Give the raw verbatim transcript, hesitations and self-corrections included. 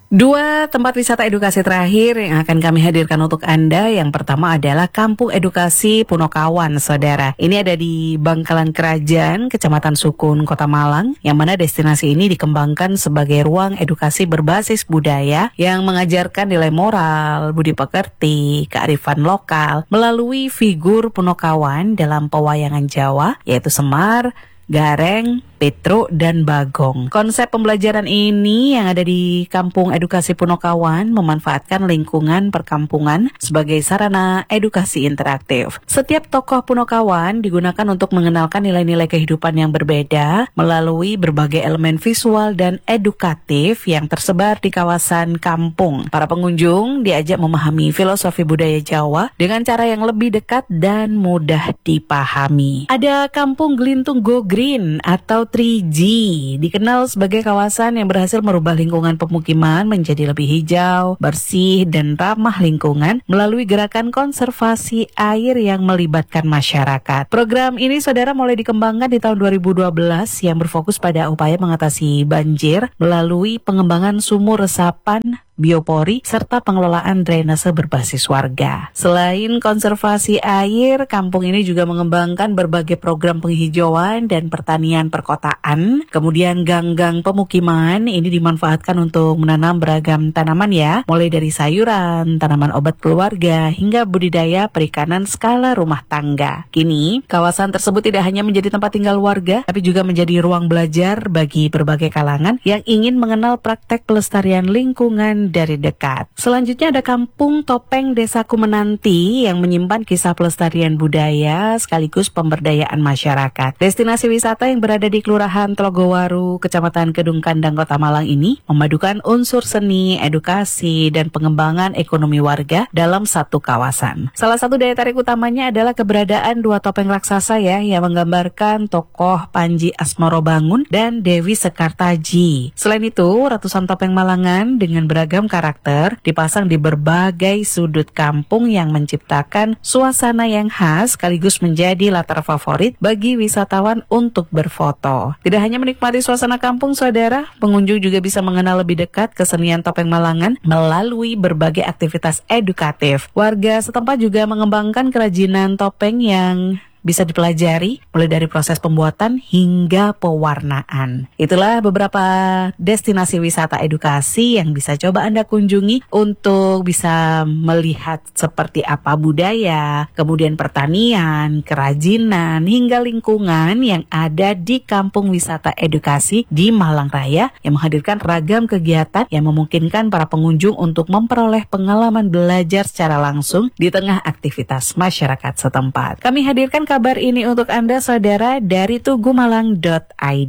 Dua tempat wisata edukasi terakhir yang akan kami hadirkan untuk Anda. Yang pertama adalah Kampung Edukasi Punokawan, saudara. Ini ada di Bangkalan Kerajaan, Kecamatan Sukun, Kota Malang, yang mana destinasi ini dikembangkan sebagai ruang edukasi berbasis budaya yang mengajarkan nilai moral, budi pekerti, kearifan lokal melalui figur Punokawan dalam pewayangan Jawa, yaitu Semar, Gareng, Petro, dan Bagong. Konsep pembelajaran ini yang ada di Kampung Edukasi Punokawan memanfaatkan lingkungan perkampungan sebagai sarana edukasi interaktif. Setiap tokoh Punokawan digunakan untuk mengenalkan nilai-nilai kehidupan yang berbeda melalui berbagai elemen visual dan edukatif yang tersebar di kawasan kampung. Para pengunjung diajak memahami filosofi budaya Jawa dengan cara yang lebih dekat dan mudah dipahami. Ada Kampung Gelintung Go Green atau tiga G, dikenal sebagai kawasan yang berhasil merubah lingkungan pemukiman menjadi lebih hijau, bersih, dan ramah lingkungan melalui gerakan konservasi air yang melibatkan masyarakat. Program ini, saudara, mulai dikembangkan di tahun dua ribu dua belas yang berfokus pada upaya mengatasi banjir melalui pengembangan sumur resapan, biopori, serta pengelolaan drainase berbasis warga. Selain konservasi air, kampung ini juga mengembangkan berbagai program penghijauan dan pertanian perkotaan. Kemudian gang-gang pemukiman ini dimanfaatkan untuk menanam beragam tanaman ya, mulai dari sayuran, tanaman obat keluarga, hingga budidaya perikanan skala rumah tangga. Kini, kawasan tersebut tidak hanya menjadi tempat tinggal warga, tapi juga menjadi ruang belajar bagi berbagai kalangan yang ingin mengenal praktek pelestarian lingkungan dari dekat. Selanjutnya ada Kampung Topeng Desa Kumenanti yang menyimpan kisah pelestarian budaya sekaligus pemberdayaan masyarakat. Destinasi wisata yang berada di Kelurahan Tlogowaru, Kecamatan Kedung Kandang, Kota Malang ini memadukan unsur seni, edukasi, dan pengembangan ekonomi warga dalam satu kawasan. Salah satu daya tarik utamanya adalah keberadaan dua topeng raksasa ya, yang menggambarkan tokoh Panji Asmorobangun dan Dewi Sekartaji. Selain itu, ratusan topeng Malangan dengan beragam karakter dipasang di berbagai sudut kampung yang menciptakan suasana yang khas sekaligus menjadi latar favorit bagi wisatawan untuk berfoto. Tidak hanya menikmati suasana kampung, saudara, pengunjung juga bisa mengenal lebih dekat kesenian topeng Malangan melalui berbagai aktivitas edukatif. Warga setempat juga mengembangkan kerajinan topeng yang bisa dipelajari mulai dari proses pembuatan hingga pewarnaan. Itulah beberapa destinasi wisata edukasi yang bisa coba Anda kunjungi untuk bisa melihat seperti apa budaya, kemudian pertanian, kerajinan, hingga lingkungan yang ada di Kampung Wisata Edukasi di Malang Raya yang menghadirkan ragam kegiatan yang memungkinkan para pengunjung untuk memperoleh pengalaman belajar secara langsung di tengah aktivitas masyarakat setempat. Kami hadirkan kabar ini untuk Anda, saudara, dari tugu malang dot i d.